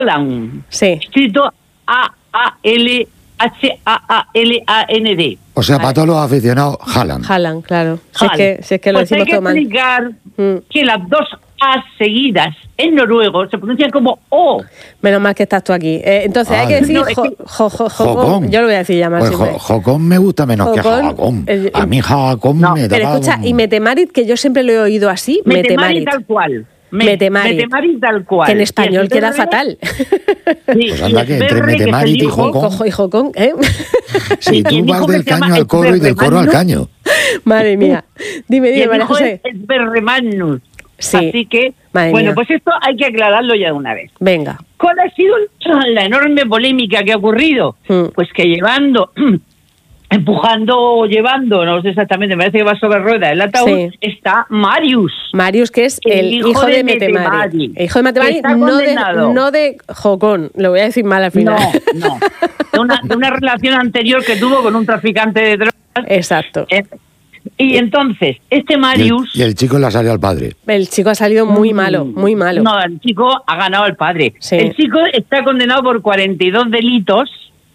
Haaland. Sí. Escrito Haaland. O sea, para todos los aficionados, Haaland. Haaland, claro. Haaland. Si es que lo Pues decimos todo mal. hay que explicar que las dos A seguidas en noruego se pronuncian como O. Menos mal que estás tú aquí. Entonces hay que decir Håkon. Yo lo voy a decir llamar pues siempre. Håkon me gusta menos que Håkon. Håkon. A mí Håkon me da... Pero escucha, y Metemarit, que yo siempre lo he oído así, Metemarit tal cual. Metemarit tal cual. Que en español queda fatal. Sí, pues anda que entre Metemarit y Håkon, ¿eh? Si tú vas del caño al corro y del corro al caño. Madre mía. Dime, María José. Es Berremanus. Sí. Así que, bueno, pues esto hay que aclararlo ya de una vez. Venga. ¿Cuál ha sido la enorme polémica que ha ocurrido? Pues que llevando, no sé exactamente, me parece que va sobre ruedas el ataúd, está Marius. Marius, que es el hijo de Metemarit. El hijo de Metemarit, no de Håkon, lo voy a decir mal al final. No. De una relación anterior que tuvo con un traficante de drogas. Exacto. Y entonces, este Marius... Y el chico le ha salido al padre. El chico ha salido muy malo, muy malo. No, el chico ha ganado al padre. Sí. El chico está condenado por 42 delitos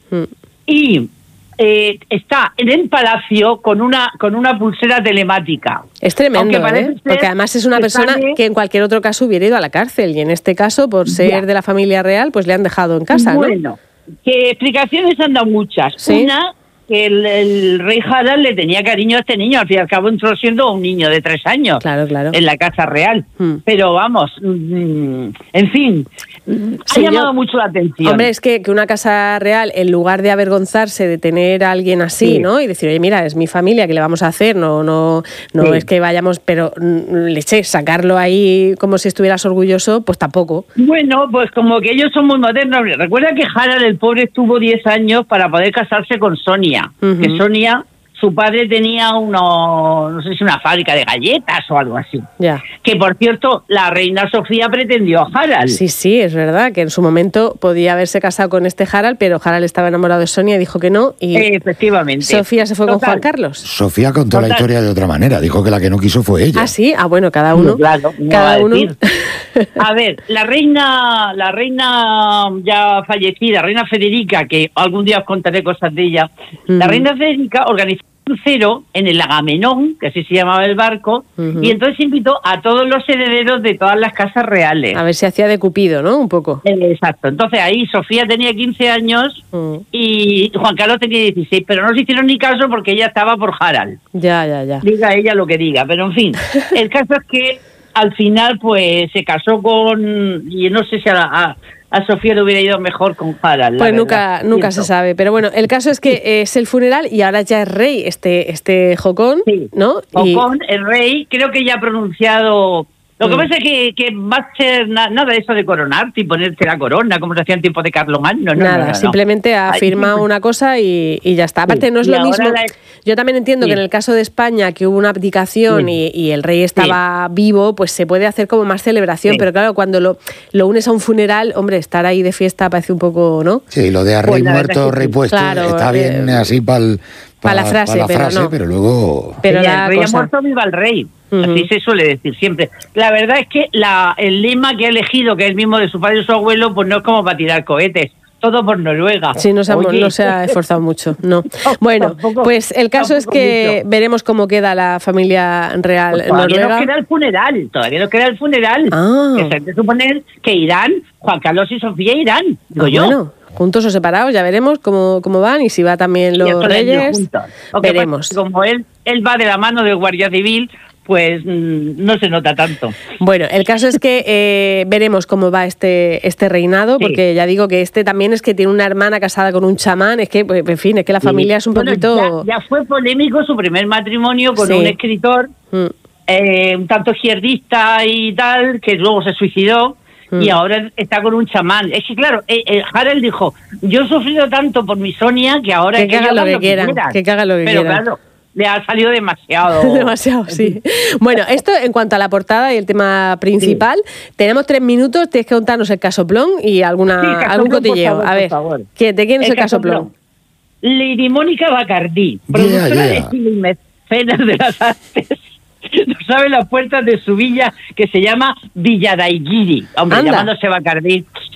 y está en el palacio con una pulsera telemática. Es tremendo, porque además es una persona que en cualquier otro caso hubiera ido a la cárcel y en este caso, por ser de la familia real, pues le han dejado en casa, ¿no? Bueno, que explicaciones han dado muchas. ¿Sí? Una, que el rey Harald le tenía cariño a este niño, al fin y al cabo entró siendo un niño de 3 años en la casa real. Pero vamos, en fin, ha llamado mucho la atención. Hombre, es que una casa real, en lugar de avergonzarse de tener a alguien así, ¿no? Y decir, oye, mira, es mi familia, ¿qué le vamos a hacer? No es que vayamos, pero sacarlo ahí como si estuvieras orgulloso, pues tampoco. Bueno, pues como que ellos son muy modernos. Recuerda que Harald, el pobre, estuvo 10 años para poder casarse con Sonia. Que Sonia, su padre tenía no sé si una fábrica de galletas o algo así. Que por cierto, la reina Sofía pretendió a Harald. Sí, es verdad, que en su momento podía haberse casado con este Harald, pero Harald estaba enamorado de Sonia y dijo que no. Y efectivamente. Sofía se fue con Juan Carlos. Sofía contó la historia de otra manera, dijo que la que no quiso fue ella. Ah, sí, bueno, cada uno. Claro, cada uno. A ver, la reina ya fallecida, reina Federica, que algún día os contaré cosas de ella, la reina Federica organizó un crucero en el Agamenón, que así se llamaba el barco, y entonces invitó a todos los herederos de todas las casas reales. A ver si hacía de Cupido, ¿no? Un poco. Exacto. Entonces ahí Sofía tenía 15 años y Juan Carlos tenía 16, pero no se hicieron ni caso porque ella estaba por Harald. Ya. Diga ella lo que diga, pero en fin, el caso es que al final pues se casó y no sé si a Sofía le hubiera ido mejor con Harald. Pues nunca se sabe, pero bueno, el caso es que es el funeral y ahora ya es rey este Håkon, ¿no? Håkon, el rey, creo que ya ha pronunciado... Lo que pasa es que va a ser nada de eso de coronarte y ponerte la corona, como se hacía en tiempo de Carlomagno. No. Simplemente afirma una cosa y ya está. Aparte, no es lo mismo. Yo también entiendo que en el caso de España, que hubo una abdicación y el rey estaba vivo, pues se puede hacer como más celebración, pero claro, cuando lo unes a un funeral, hombre, estar ahí de fiesta parece un poco, ¿no? Sí, lo de a rey muerto, rey puesto, está bien así para la frase, pero luego... Pero el rey ha muerto, viva el rey. Así se suele decir siempre. La verdad es que el lema que ha elegido, que es el mismo de su padre y su abuelo, pues no es como para tirar cohetes. Todo por Noruega. Sí, no se ha esforzado mucho, no. Bueno, pues el caso es que veremos cómo queda la familia real noruega. Todavía nos queda el funeral. Que se hay que suponer que irán, Juan Carlos y Sofía irán, digo yo. Bueno, juntos o separados, ya veremos cómo van y si va también los reyes. Veremos. Como él va de la mano del Guardia Civil, pues no se nota tanto. Bueno, el caso es que veremos cómo va este reinado, porque ya digo que también es que tiene una hermana casada con un chamán, es que, pues, en fin, es que la familia es un poquito... Ya fue polémico su primer matrimonio con un escritor, un tanto izquierdista y tal, que luego se suicidó, y ahora está con un chamán. Es que claro, Harald dijo, yo he sufrido tanto por mi Sonia que ahora... Que haga lo que quieran. Pero claro, le ha salido demasiado. Demasiado, sí. Bueno, esto en cuanto a la portada y el tema principal. Tenemos 3 minutos, tienes que contarnos el casoplón y algún cotilleo. A ver, ¿de quién es el casoplón? Lady Mónica Bacardí, productora de cine y mecenas de las artes. Nos abre las puertas de su villa que se llama Villa Daigiri. Hombre, llamándose Bacardí.